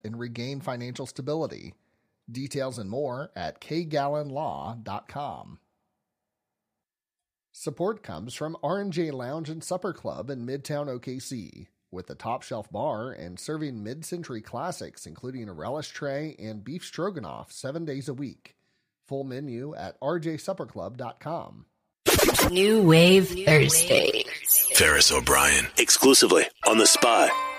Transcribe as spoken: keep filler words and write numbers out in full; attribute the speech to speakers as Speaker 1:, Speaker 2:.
Speaker 1: and regain financial stability. Details and more at k gallon law dot com. Support comes from R and J Lounge and Supper Club in Midtown O K C, with a top-shelf bar and serving mid-century classics including a relish tray and beef stroganoff seven days a week. Full menu at r j supper club dot com.
Speaker 2: New Wave Thursdays.
Speaker 3: Ferris O'Brien, exclusively on The Spy.